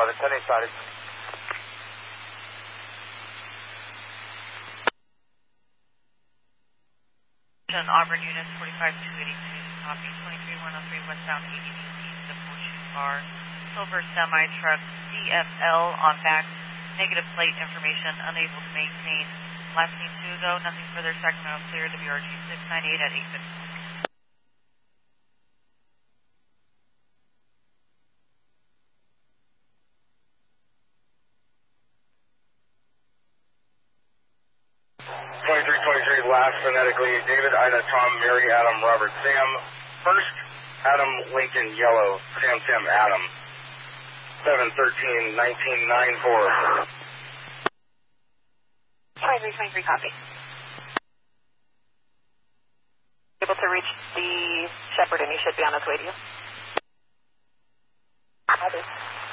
Roger, 10-8 started. Auburn units 45282, copy 23103 westbound 82 east of Horseshoe Bar. Silver semi-truck DFL on back, negative plate information, unable to maintain. Last seen 2 ago, nothing further. Sacramento clear, WRG 698 at 850. Last phonetically, David, Ida, Tom, Mary, Adam, Robert, Sam. First, Adam, Lincoln, Yellow, Sam, Tim, Adam. 7-13-1994. 2323, copy. Able to reach the Shepherd, and he should be on his way to you. Copy.